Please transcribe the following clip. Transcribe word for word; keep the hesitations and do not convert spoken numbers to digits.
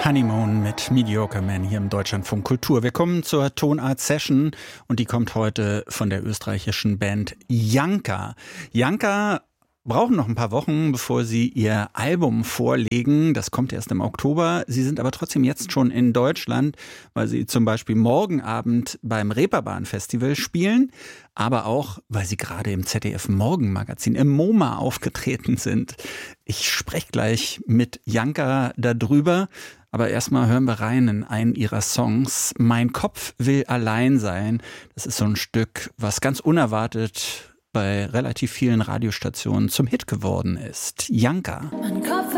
Honeymoon mit Mediocre Man hier im Deutschlandfunk Kultur. Wir kommen zur Tonart Session und die kommt heute von der österreichischen Band Janka. Janka brauchen noch ein paar Wochen, bevor sie ihr Album vorlegen. Das kommt erst im Oktober. Sie sind aber trotzdem jetzt schon in Deutschland, weil sie zum Beispiel morgen Abend beim Reeperbahn-Festival spielen, aber auch, weil sie gerade im Z D F-Morgenmagazin im MoMA aufgetreten sind. Ich spreche gleich mit Janka darüber, aber erstmal hören wir rein in einen ihrer Songs. Mein Kopf will allein sein. Das ist so ein Stück, was ganz unerwartet bei relativ vielen Radiostationen zum Hit geworden ist. Janka.